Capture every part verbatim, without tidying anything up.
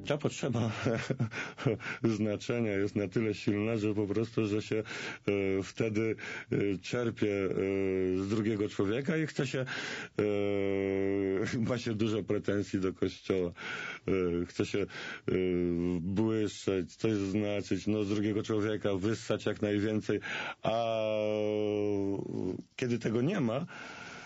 ta potrzeba znaczenia jest na tyle silna, że po prostu, że się e, wtedy e, czerpie e, z drugiego człowieka i chce się, e, ma się dużo pretensji do Kościoła, e, chce się e, błyszczeć, coś znaczyć, no z drugiego człowieka wyssać jak najwięcej, a kiedy tego nie ma, e,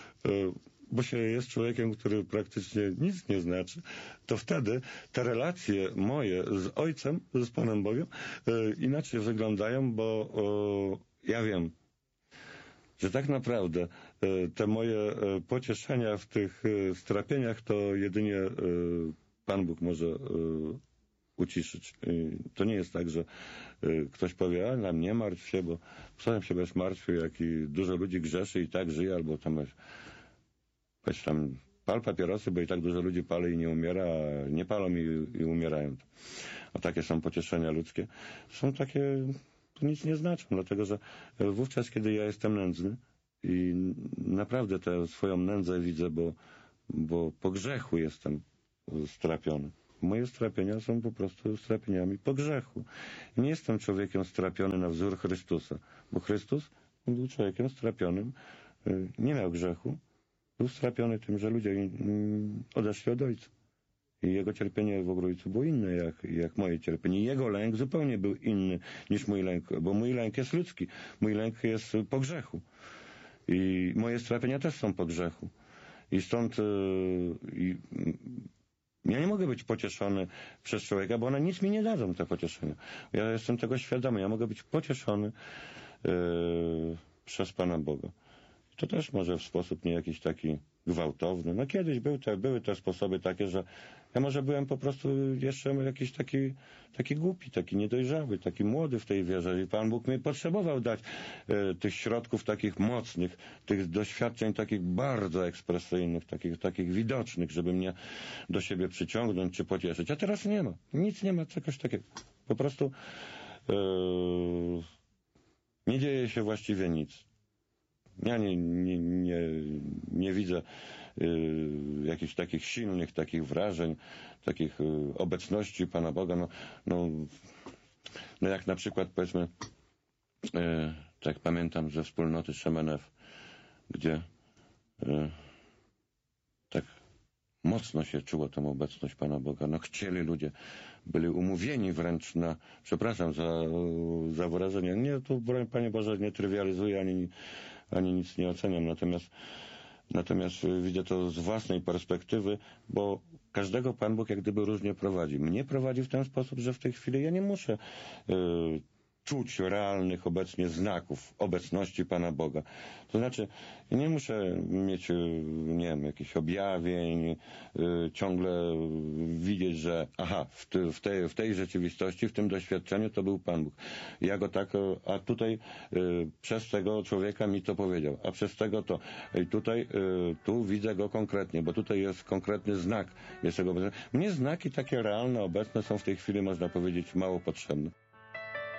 bo się jest człowiekiem, który praktycznie nic nie znaczy, to wtedy te relacje moje z Ojcem, z Panem Bogiem, e, inaczej wyglądają, bo e, ja wiem, że tak naprawdę e, te moje e, pocieszenia w tych e, strapieniach to jedynie e, Pan Bóg może e, uciszyć. I to nie jest tak, że e, ktoś powie, a nam nie martw się, bo sam się będziesz martwił, jak i dużo ludzi grzeszy i tak żyje, albo tam weź tam pal papierosy, bo i tak dużo ludzi pali i nie umiera, a nie palą i, i umierają. A takie są pocieszenia ludzkie. Są takie, to nic nie znaczą, dlatego że wówczas, kiedy ja jestem nędzny i naprawdę tę swoją nędzę widzę, bo, bo po grzechu jestem strapiony. Moje strapienia są po prostu strapieniami po grzechu. Nie jestem człowiekiem strapiony na wzór Chrystusa, bo Chrystus był człowiekiem strapionym, nie miał grzechu, był strapiony tym, że ludzie odeszli od Ojca. I jego cierpienie w Ogrójcu było inne jak, jak moje cierpienie. Jego lęk zupełnie był inny niż mój lęk, bo mój lęk jest ludzki. Mój lęk jest po grzechu. I moje strapienia też są po grzechu. I stąd yy, yy, ja nie mogę być pocieszony przez człowieka, bo one nic mi nie dadzą, te pocieszenia. Ja jestem tego świadomy. Ja mogę być pocieszony yy, przez Pana Boga. To też może w sposób nie jakiś taki gwałtowny. No kiedyś był te, były te sposoby takie, że ja może byłem po prostu jeszcze jakiś taki, taki głupi, taki niedojrzały, taki młody w tej wierze i Pan Bóg mi potrzebował dać e, tych środków takich mocnych, tych doświadczeń takich bardzo ekspresyjnych, takich, takich widocznych, żeby mnie do siebie przyciągnąć czy pocieszyć. A teraz nie ma. Nic nie ma czegoś takiego. Po prostu e, nie dzieje się właściwie nic. Ja nie, nie, nie, nie widzę y, jakichś takich silnych, takich wrażeń, takich y, obecności Pana Boga. No, no, no jak na przykład powiedzmy, y, tak pamiętam ze wspólnoty Szemenew, gdzie y, tak mocno się czuło tą obecność Pana Boga. No chcieli ludzie, byli umówieni wręcz na, przepraszam za, za wyrażenie, nie, tu broń Panie Boże nie trywializuję, ani, ani nic nie oceniam, natomiast, natomiast widzę to z własnej perspektywy, bo każdego Pan Bóg jak gdyby różnie prowadzi. Mnie prowadzi w ten sposób, że w tej chwili ja nie muszę yy, czuć realnych obecnie znaków obecności Pana Boga. To znaczy, nie muszę mieć, nie wiem, jakichś objawień, yy, ciągle widzieć, że aha, w, ty, w, tej, w tej rzeczywistości, w tym doświadczeniu to był Pan Bóg. Ja go tak, a tutaj yy, przez tego człowieka mi to powiedział, a przez tego to. I tutaj, yy, tu widzę go konkretnie, bo tutaj jest konkretny znak. Jest jego obecny. Mnie znaki takie realne, obecne są w tej chwili, można powiedzieć, mało potrzebne.